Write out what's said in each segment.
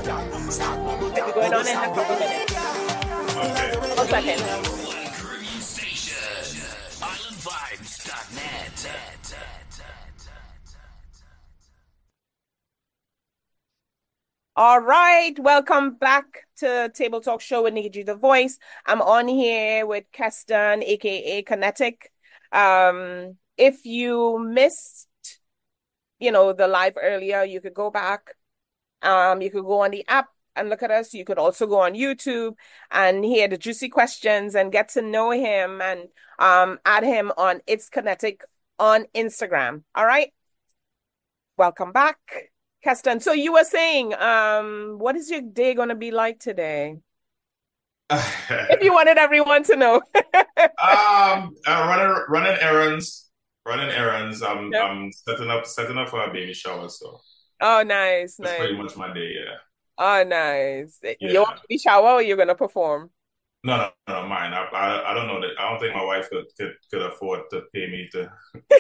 Might be going on in a couple minutes. Okay. 1 second. Caribbean Station, islandvibes.net. All right, welcome back to Table Talk Show with Nikki G The Voice. I'm on here with Keston, aka Kinetic. If you missed, the live earlier, you could go back. You could go on the app and look at us. You could also go on YouTube and hear the juicy questions and get to know him and add him on It's Kinetic on Instagram. All right. Welcome back, Keston. So you were saying, what is your day going to be like today? If you wanted everyone to know. Running errands. I'm Yep. I'm setting up for a baby shower, so Oh, nice, that's nice. pretty much my day. Yeah, Oh, nice. You want yeah. to be shower or you're going to perform? No, mine. I don't know that. I don't think my wife could afford to pay me to.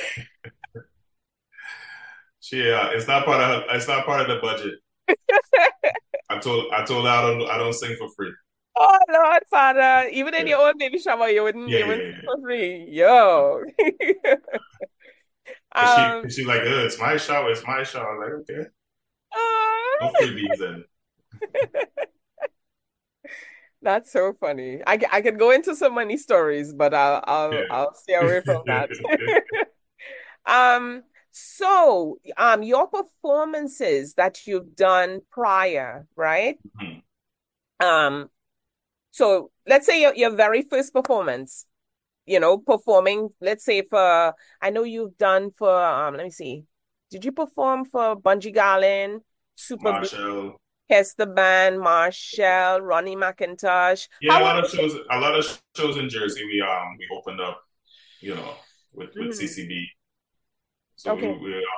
It's not part of the budget. I told her I don't sing for free. Oh, Lord, Father. Even in Yeah, your own baby shower, yeah, you yeah, wouldn't yeah. for free. Yo. Cause Um, she's like, it's my shower. It's my shower. I'm like, okay, no uh, freebies then. that's so funny. I could go into so many stories, but I'll stay away from Yeah. that. Um, your performances that you've done prior, right? Mhm. Um, so let's say your very first performance, performing, let's say I know you've done for, let me see. Did you perform for Bungie Garlin, Super B, Marshall. Hester Band, Marshall, Ronnie McIntosh? Yeah, How was it? a lot of shows in Jersey. We opened up, you know, with Mhm. CCB. So Okay.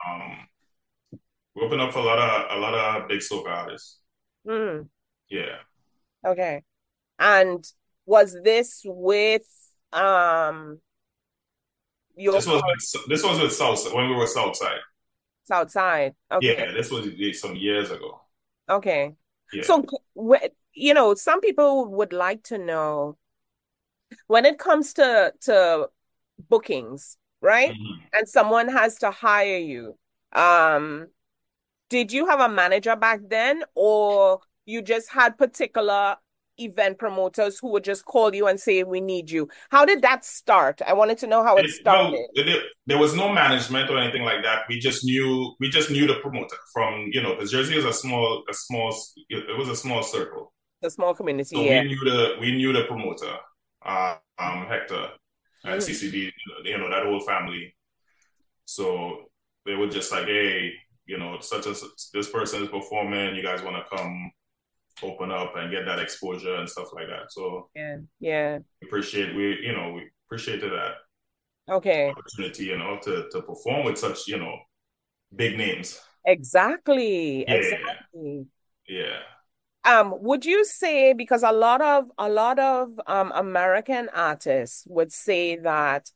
we opened up for a lot of big soca artists. Mm, Yeah, okay. And was this with um your current this was with South when we were Southside. outside? Okay. Yeah, this was some years ago. Okay. Yeah. So, some people would like to know when it comes to bookings, right? Mhm. And someone has to hire you. Um, did you have a manager back then, or you just had particular event promoters who would just call you and say, "We need you"? How did that start? I wanted to know how it started. There was no management or anything like that. We just knew the promoter from because Jersey is it was a small circle. The small community, So yeah. we knew the promoter, Hector at Mhm. CCB, that whole family. So they were just like, hey, such as this person is performing, you guys want to come open up and get that exposure and stuff like that. So Yeah, yeah. we appreciated that Okay. opportunity, to perform with such, big names. Exactly, Yeah, exactly. yeah. Would you say because a lot of American artists would say that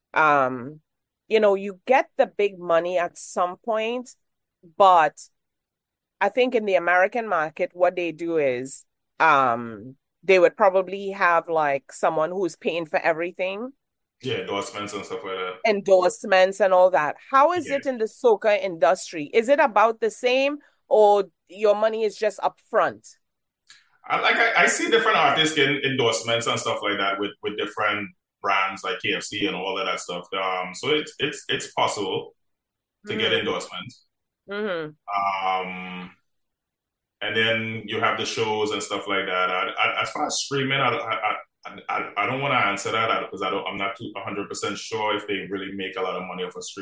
you get the big money at some point, but I think in the American market, what they do is they would probably have like someone who's paying for everything, Yeah, endorsements and stuff like that. endorsements and all that. How is Yeah. it in the soca industry? Is it about the same or your money is just upfront? I see different artists getting endorsements and stuff like that with different brands like KFC and all of that stuff. So it's possible to get Mm-hmm. endorsements. Mm-hmm. Um, and then you have the shows and stuff like that. As far as streaming, I don't want to answer that because I'm not 100% sure if they really make a lot of money off of streaming.